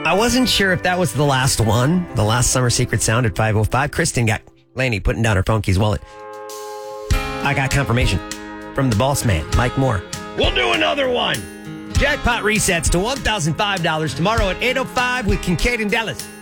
I wasn't sure if that was the last one, the last Summer Secret Sound at 5:05. Kristen got Laney putting down her phone keys wallet. I got confirmation from the boss man, Mike Moore. We'll do another one. Jackpot resets to $1,005 tomorrow at 8:05 with Kincaid and Dallas.